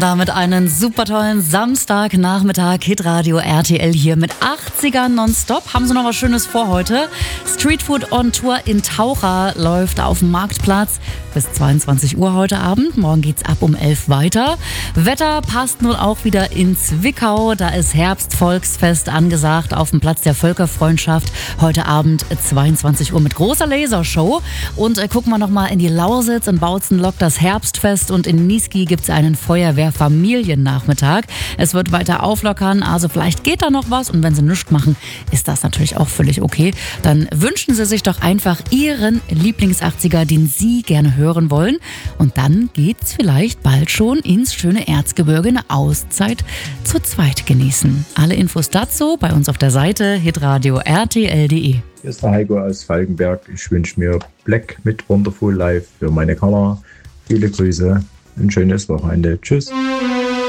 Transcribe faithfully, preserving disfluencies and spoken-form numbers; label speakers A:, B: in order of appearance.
A: Damit einen super tollen Samstagnachmittag, Hitradio R T L hier mit achtziger nonstop. Haben Sie noch was Schönes vor heute? Streetfood on Tour in Taucher läuft auf dem Marktplatz bis zweiundzwanzig Uhr heute Abend. Morgen geht's ab um elf weiter. Wetter passt nun auch wieder in Zwickau. Da ist Herbstvolksfest angesagt auf dem Platz der Völkerfreundschaft. Heute Abend zweiundzwanzig Uhr mit großer Lasershow. Und äh, gucken wir nochmal in die Lausitz. In Bautzen lockt das Herbstfest und in Niesky gibt's einen Feuerwehr-Familiennachmittag. Es wird weiter auflockern, also vielleicht geht da noch was. Und wenn Sie nichts machen, ist das natürlich auch völlig okay. Dann wünschen Sie sich doch einfach Ihren Lieblingsachtziger, den Sie gerne hören wollen. Und dann geht's vielleicht bald schon ins schöne Erzgebirge, eine Auszeit zu zweit genießen. Alle Infos dazu bei uns auf der Seite hitradio r t l punkt d e.
B: Hier ist der Heiko aus Falkenberg. Ich wünsche mir Black mit Wonderful Live für meine Kamera. Viele Grüße, ein schönes Wochenende. Tschüss.